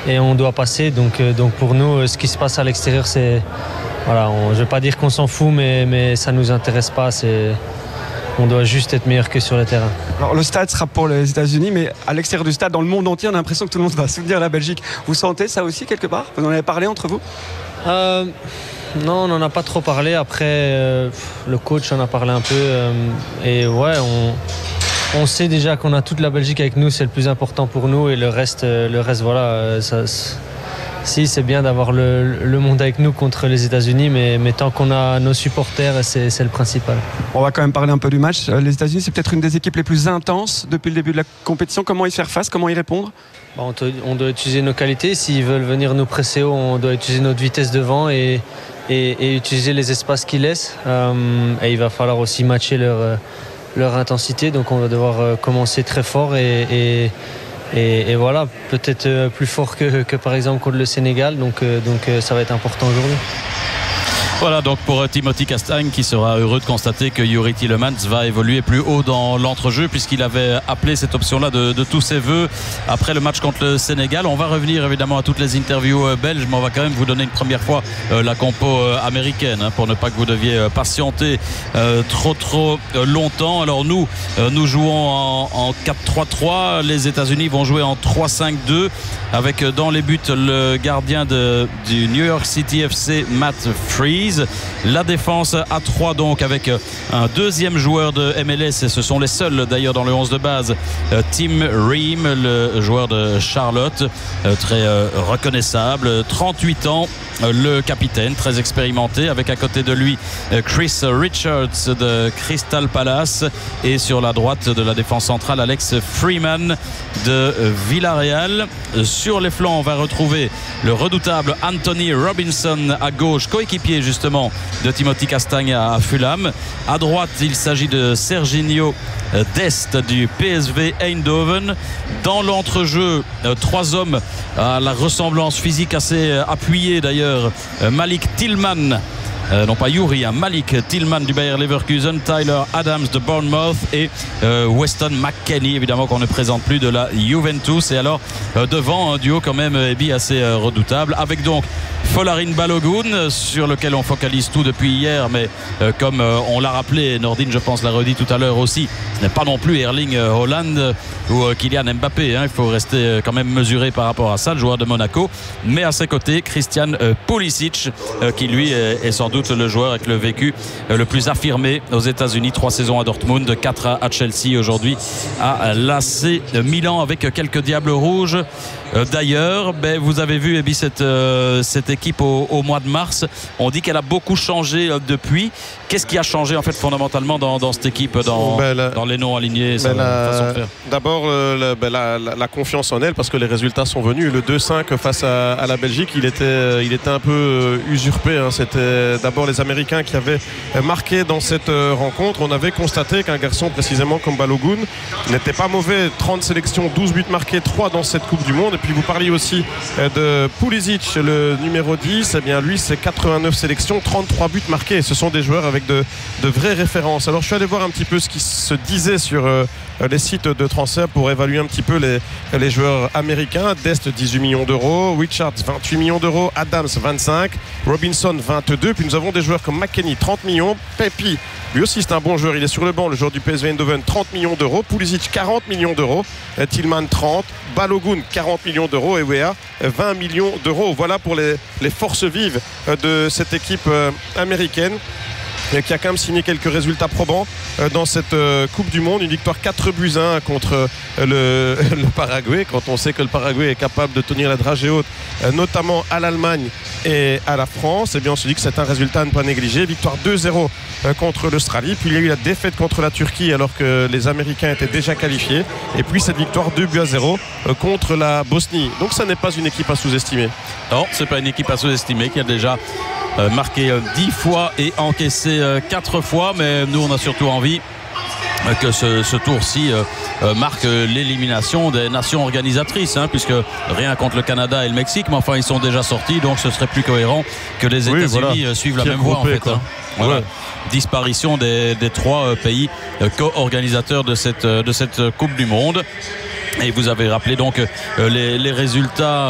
et on doit passer. Donc pour nous, ce qui se passe à l'extérieur, c'est voilà, je ne vais pas dire qu'on s'en fout, mais ça ne nous intéresse pas. On doit juste être meilleur que sur le terrain. Alors le stade sera pour les États-Unis, mais à l'extérieur du stade, dans le monde entier, on a l'impression que tout le monde va soutenir la Belgique. Vous sentez ça aussi quelque part? Vous en avez parlé entre vous? Non, on n'en a pas trop parlé. Après, le coach en a parlé un peu. Et ouais, on sait déjà qu'on a toute la Belgique avec nous, c'est le plus important pour nous. Et le reste voilà, si c'est bien d'avoir le monde avec nous contre les États-Unis, mais tant qu'on a nos supporters, c'est le principal. On va quand même parler un peu du match. Les États-Unis, c'est peut-être une des équipes les plus intenses depuis le début de la compétition. Comment y faire face? Comment y répondre? On doit utiliser nos qualités. S'ils veulent venir nous presser haut, on doit utiliser notre vitesse devant et utiliser les espaces qu'ils laissent. Et il va falloir aussi matcher leur intensité. Donc on va devoir commencer très fort et voilà, peut-être plus fort que par exemple contre le Sénégal. Donc ça va être important aujourd'hui. Voilà donc pour Timothy Castagne qui sera heureux de constater que Youri Tielemans va évoluer plus haut dans l'entrejeu puisqu'il avait appelé cette option-là de tous ses voeux après le match contre le Sénégal. On va revenir évidemment à toutes les interviews belges, mais on va quand même vous donner une première fois la compo américaine pour ne pas que vous deviez patienter trop longtemps. Alors nous jouons en 4-3-3, les États-Unis vont jouer en 3-5-2 avec dans les buts le gardien du New York City FC, Matt Freese. La défense à 3 donc avec un deuxième joueur de MLS et ce sont les seuls d'ailleurs dans le 11 de base, Tim Ream, le joueur de Charlotte, très reconnaissable, 38 ans, le capitaine très expérimenté, avec à côté de lui Chris Richards de Crystal Palace et sur la droite de la défense centrale Alex Freeman de Villarreal. Sur les flancs on va retrouver le redoutable Anthony Robinson à gauche, coéquipier justement de Timothy Castagne à Fulham. À droite il s'agit de Serginho Dest du PSV Eindhoven. Dans l'entrejeu, 3 hommes à la ressemblance physique assez appuyée d'ailleurs, Malik Tillman, non pas Youri, Malik Tillman du Bayer Leverkusen, Tyler Adams de Bournemouth et Weston McKennie évidemment qu'on ne présente plus de la Juventus. Et alors devant un duo quand même assez redoutable avec donc Folarin Balogun sur lequel on focalise tout depuis hier, mais comme on l'a rappelé, Nordine je pense l'a redit tout à l'heure aussi, ce n'est pas non plus Erling Haaland ou Kylian Mbappé, il faut rester quand même mesuré par rapport à ça, le joueur de Monaco, mais à ses côtés Christian Pulisic qui lui est sans doute le joueur avec le vécu le plus affirmé aux États-Unis, 3 saisons à Dortmund, 4 à Chelsea, aujourd'hui à l'AC Milan avec quelques diables rouges. D'ailleurs, vous avez vu cette équipe au mois de mars. On dit qu'elle a beaucoup changé depuis. Qu'est-ce qui a changé en fait fondamentalement dans cette équipe, dans les noms alignés, façon de faire? D'abord la confiance en elle, parce que les résultats sont venus. Le 2-5 face à la Belgique, il était un peu usurpé. C'était d'abord les Américains qui avaient marqué dans cette rencontre. On avait constaté qu'un garçon précisément comme Balogun n'était pas mauvais. 30 sélections, 12 buts marqués, 3 dans cette Coupe du Monde. Et puis vous parliez aussi de Pulisic, le numéro 10. Eh bien lui, c'est 89 sélections, 33 buts marqués. Ce sont des joueurs avec de vraies références. Alors je suis allé voir un petit peu ce qui se disait sur les sites de transfert pour évaluer un petit peu les joueurs américains. Dest 18 millions d'euros, Richards 28 millions d'euros, Adams 25, Robinson 22. Puis nous avons des joueurs comme McKennie 30 millions, Pepi lui aussi c'est un bon joueur, il est sur le banc, le joueur du PSV Eindhoven, 30 millions d'euros, Pulisic 40 millions d'euros, Tillman 30, Balogun 40 millions d'euros et Weah 20 millions d'euros. Voilà pour les forces vives de cette équipe américaine qui a quand même signé quelques résultats probants dans cette Coupe du Monde. Une victoire 4-1 contre le Paraguay, quand on sait que le Paraguay est capable de tenir la dragée haute, notamment à l'Allemagne et à la France. Et bien on se dit que c'est un résultat à ne pas négliger. Victoire 2-0 contre l'Australie, puis il y a eu la défaite contre la Turquie alors que les Américains étaient déjà qualifiés, et puis cette victoire 2-0 contre la Bosnie. Donc ça n'est pas une équipe à sous-estimer. Non, c'est pas une équipe à sous-estimer, qui a déjà marqué 10 fois et encaissé 4 fois, mais nous on a surtout envie que ce tour-ci marque l'élimination des nations organisatrices, puisque rien contre le Canada et le Mexique, mais enfin ils sont déjà sortis, donc ce serait plus cohérent que les États-Unis suivent la même voie en fait. Voilà. Ouais. Disparition des 3 pays co-organisateurs de cette Coupe du Monde. Et vous avez rappelé donc les résultats